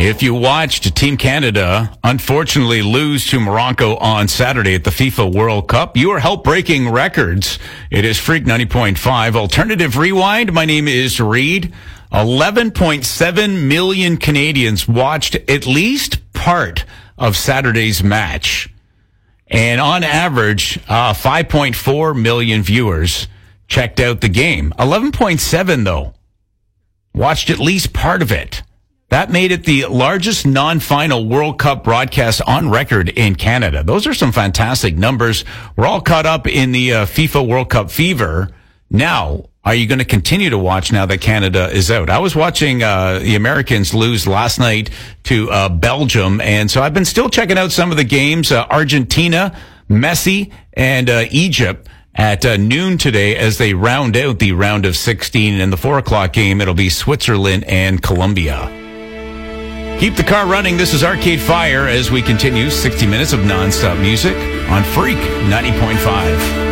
If you watched Team Canada unfortunately lose to Morocco on Saturday at the FIFA World Cup, you are help breaking records. It is Freak 90.5 Alternative Rewind. My name is Reed. 11.7 million Canadians watched at least part of Saturday's match. And on average, 5.4 million viewers checked out the game. 11.7, though, watched at least part of it. That made it the largest non-final World Cup broadcast on record in Canada. Those are some fantastic numbers. We're all caught up in the FIFA World Cup fever. Now, are you going to continue to watch now that Canada is out? I was watching the Americans lose last night to Belgium, and so I've been still checking out some of the games. Argentina, Messi, and Egypt at noon today as they round out the round of 16. In the 4 o'clock game, it'll be Switzerland and Colombia. Keep the car running. This is Arcade Fire as we continue 60 minutes of nonstop music on Freak 90.5.